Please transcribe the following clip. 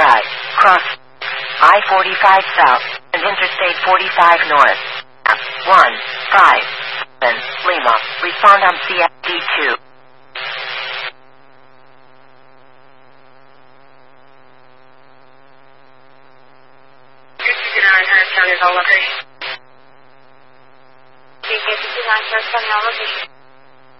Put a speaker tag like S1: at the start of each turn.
S1: Drive. Cross I-45 South and Interstate 45 North. 157 Lima. Respond on CFD2.
S2: 59 Harris County, all location. 59 Harris County, all location.